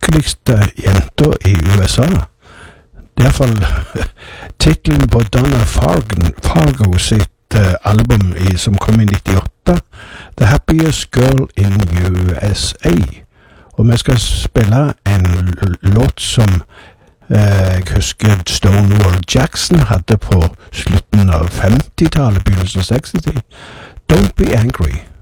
lykkeligste jenter i USA. Det er i hvert fall titlen på Donna Fargo sitt album som kom i 98, The Happiest Girl in USA. Og vi skal spille en låt som jeg husker Stonewall Jackson hadde på slutten av 50-tallet, begynnelsen av 60-tallet. Don't Be Angry.